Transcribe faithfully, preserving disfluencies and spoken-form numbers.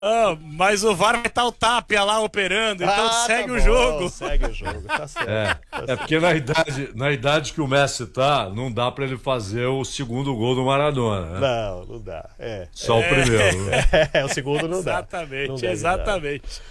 Ah, mas o V A R vai estar o Tapia lá operando, então Ah, segue tá o bom, jogo. Segue o jogo, tá certo. É, tá é certo. porque na idade, na idade que o Messi tá, não dá pra ele fazer o segundo gol do Maradona, né? Não, não dá. É, Só o primeiro. é, o segundo não dá. Não Exatamente, deve dar. exatamente.